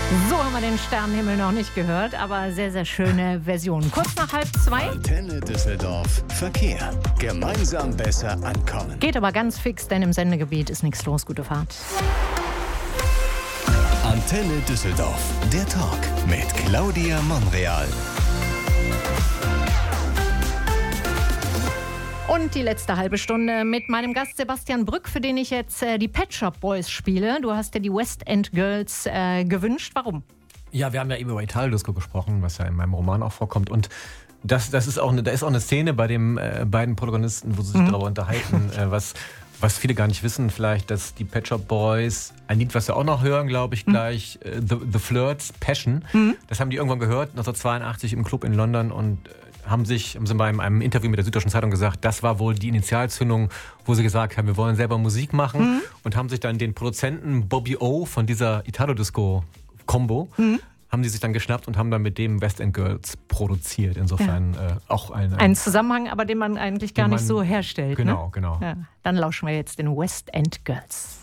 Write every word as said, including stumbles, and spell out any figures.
So haben wir den Sternenhimmel noch nicht gehört, aber sehr, sehr schöne Version. Kurz nach halb zwei. Antenne Düsseldorf. Verkehr. Gemeinsam besser ankommen. Geht aber ganz fix, denn im Sendegebiet ist nichts los. Gute Fahrt. Antenne Düsseldorf. Der Talk mit Claudia Monreal. Und die letzte halbe Stunde mit meinem Gast Sebastian Brück, für den ich jetzt äh, die Pet Shop Boys spiele. Du hast dir die West End Girls äh, gewünscht. Warum? Ja, wir haben ja eben über Italo-Disco gesprochen, was ja in meinem Roman auch vorkommt. Und das, das ist auch eine, da ist auch eine Szene bei den äh, beiden Protagonisten, wo sie sich mhm. darüber unterhalten, äh, was, was viele gar nicht wissen vielleicht, dass die Pet Shop Boys, ein Lied, was wir auch noch hören, glaube ich, gleich, mhm. äh, The, The Flirts, Passion, mhm. das haben die irgendwann gehört, neunzehnhundertzweiundachtzig im Club in London und äh, haben sich, haben sie bei einem, einem Interview mit der Süddeutschen Zeitung gesagt, das war wohl die Initialzündung, wo sie gesagt haben, wir wollen selber Musik machen mhm. und haben sich dann den Produzenten Bobby O von dieser Italo-Disco-Combo, mhm. haben die sich dann geschnappt und haben dann mit dem West End Girls produziert. Insofern ja. äh, auch ein, ein... Ein Zusammenhang, aber den man eigentlich gar nicht man, so herstellt. Genau, ne? genau. Ja. Dann lauschen wir jetzt den West End Girls.